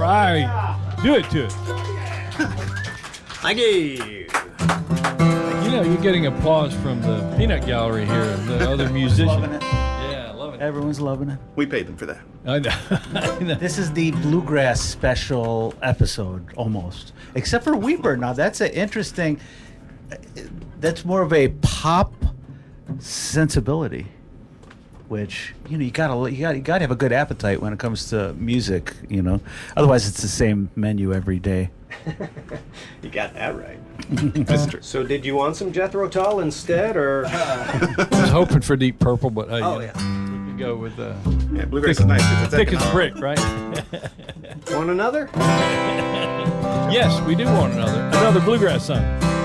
right. Do it to it. Thank you. You know, you're getting applause from the peanut gallery here, the other musicians. Yeah, loving it. Everyone's loving it. We paid them for that. I know. I know. This is the bluegrass special episode, almost. Except for Weeper. Now, that's an interesting... That's more of a pop sensibility, which, you know, you gotta have a good appetite when it comes to music, you know. Otherwise, it's the same menu every day. You got that right. That's true. So did you want some Jethro Tull instead, or? I was hoping for Deep Purple, but Oh, you know, yeah. we could go with Yeah, bluegrass is nice. 'Cause it's thick as economic. brick, right? Want another? Yes, we do want another bluegrass song.